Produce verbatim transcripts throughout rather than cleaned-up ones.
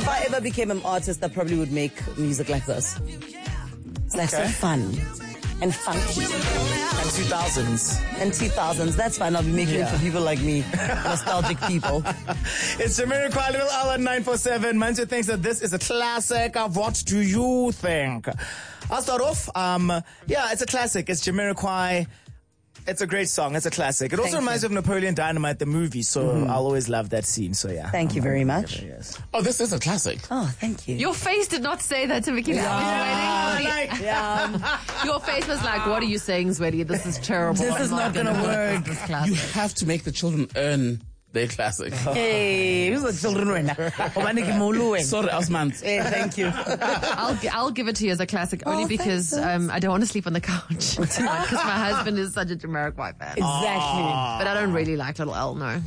I ever became an artist, I probably would make music like this. It's like Okay. so fun and funky. And two thousands. And two thousands, that's fine. I'll be making Yeah. it for people like me, nostalgic people. It's Jamiroquai, Little L at nine four seven. Manju thinks that this is a classic. Of what do you think? I'll start off. Um, yeah, it's a classic. It's Jamiroquai. It's a great song. It's a classic. It also Thank reminds me of Napoleon Dynamite, the movie. So Mm-hmm. I'll always love that scene. So yeah. Thank you very much. Yes. Oh, this is a classic. Oh, thank you. Your face did not say that to Vicky. Ah, like, yeah, Your face was like, what are you saying, sweetie? This is terrible. This I'm is not gonna work. This You classic. have to make the children earn their classic. hey, who's the children winner? Sorry, Osman. Hey, thank you. I'll, gi- I'll give it to you as a classic only Oh, because thanks, um, I don't want to sleep on the couch tonight because my husband is such a Jamiroquai fan. Exactly. But I don't really like Little L, no.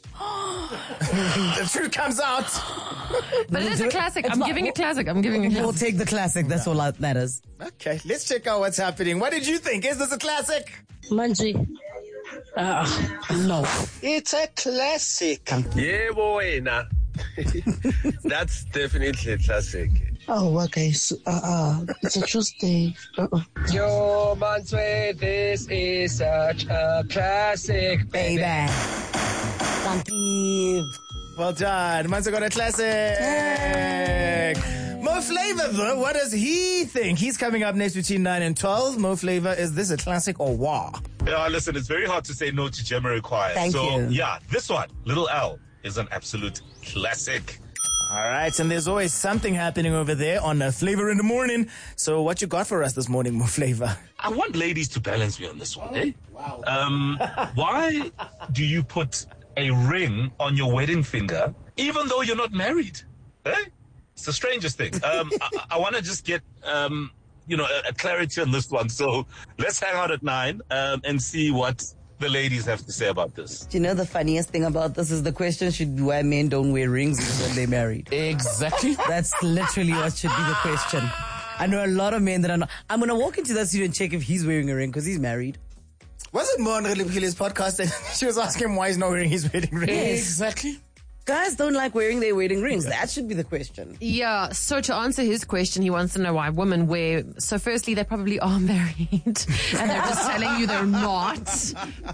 the truth comes out. But it is a classic. It's I'm my- giving a classic. I'm giving a We'll classic. take the classic. That's all that matters. Okay, let's check out what's happening. What did you think? Is this a classic? Manji. Uh, no. It's a classic. Yeah, boy, nah. That's definitely a classic. Oh, okay. So, uh, uh, it's a Tuesday. Uh-uh. Yo, Manswe, this is such a classic, Baby. Thank you. Well done. Manzo got a classic. Mo Flava, though, what does he think? He's coming up next between nine and twelve. Mo Flava, is this a classic or what? Yeah, listen, it's very hard to say no to Jamiroquai. Thank so, you. yeah, this one, Little L, is an absolute classic. All right, and there's always something happening over there on uh, Flavor in the Morning. So what you got for us this morning, Mo Flava? I want ladies to balance me on this one, eh? Um, why do you put a ring on your wedding finger even though you're not married? Eh? It's the strangest thing. Um, I, I want to just get, um, you know, a, a clarity on this one. So let's hang out at nine um, and see what the ladies have to say about this. Do you know the funniest thing about this is the question should be why men don't wear rings when they're married. Exactly. That's literally what should be the question. I know a lot of men that are not. I'm going to walk into that studio and check if he's wearing a ring because he's married. Was it Mo on Reliphile's podcast and she was asking him why he's not wearing his wedding ring? Exactly. Guys don't like wearing their wedding rings. That should be the question. Yeah, so to answer his question, he wants to know why women wear. So firstly, they probably are married and they're just telling you they're not.